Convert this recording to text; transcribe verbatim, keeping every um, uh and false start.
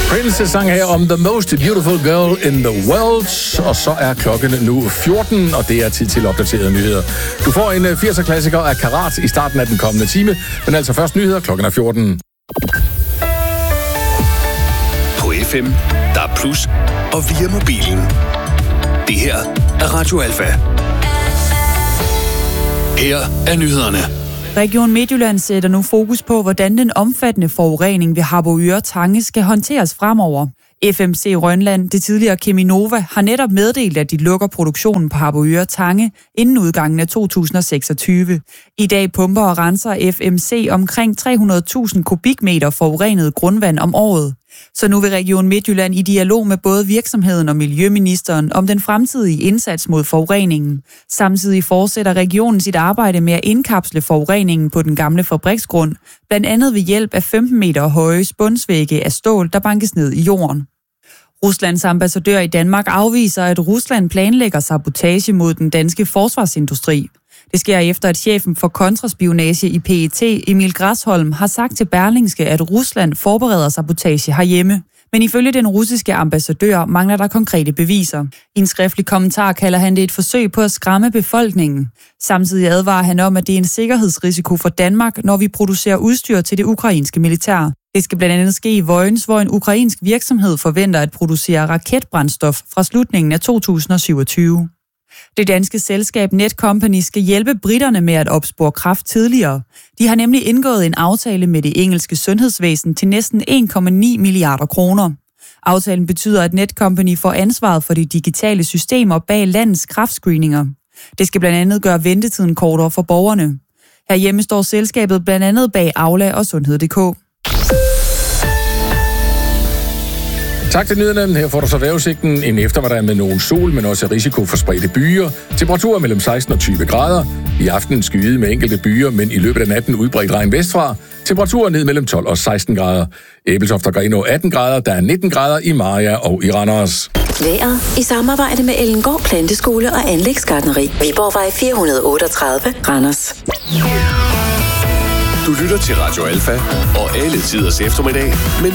Prince sang her om The Most Beautiful Girl in the World, og så er klokken nu fjorten, og det er tid til opdaterede nyheder. Du får en firser-klassiker af Karat i starten af den kommende time, men altså først nyheder, klokken er fjorten. På F M, der er plus, og via mobilen. Det her er Radio Alfa. Her er nyhederne. Region Midtjylland sætter nu fokus på, hvordan den omfattende forurening ved Harboøre Tange skal håndteres fremover. F M C Rønland, det tidligere Cheminova, har netop meddelt, at de lukker produktionen på Harboøre Tange inden udgangen af to tusind og seksogtyve. I dag pumper og renser F M C omkring tre hundrede tusind kubikmeter forurenet grundvand om året. Så nu vil Region Midtjylland i dialog med både virksomheden og miljøministeren om den fremtidige indsats mod forureningen. Samtidig fortsætter regionen sit arbejde med at indkapsle forureningen på den gamle fabriksgrund, blandt andet ved hjælp af femten meter høje spundsvægge af stål, der bankes ned i jorden. Ruslands ambassadør i Danmark afviser, at Rusland planlægger sabotage mod den danske forsvarsindustri. Det sker efter, at chefen for kontraspionage i P E T, Emil Græsholm, har sagt til Berlingske, at Rusland forbereder sabotage herhjemme. Men ifølge den russiske ambassadør mangler der konkrete beviser. I en skriftlig kommentar kalder han det et forsøg på at skræmme befolkningen. Samtidig advarer han om, at det er en sikkerhedsrisiko for Danmark, når vi producerer udstyr til det ukrainske militær. Det skal blandt andet ske i Vojens, hvor en ukrainsk virksomhed forventer at producere raketbrændstof fra slutningen af to tusind og syvogtyve. Det danske selskab Netcompany skal hjælpe briterne med at opspore kræft tidligere. De har nemlig indgået en aftale med det engelske sundhedsvæsen til næsten en komma ni milliarder kroner. Aftalen betyder, at Netcompany får ansvaret for de digitale systemer bag landets kræftscreeninger. Det skal blandt andet gøre ventetiden kortere for borgerne. Herhjemme står selskabet blandt andet bag Aula og Sundhed punktum d k. Tak til nyhederne. Her får du så vejrudsigten. En eftermiddag med nogen sol, men også risiko for spredte byer. Temperaturer mellem seksten og tyve grader. I aften skyet med enkelte byer, men i løbet af natten udbredt regn vestfra. Temperaturer ned mellem tolv og seksten grader. Ebeltoft og Grenaa atten grader. Der er nitten grader i Mariager og i Randers. Vejret i samarbejde med Ellengård Planteskole og Anlægsgartneri. Viborgvej fire hundrede otteogtredive, Randers. Du lytter til Radio Alfa og alle tiders eftermiddag med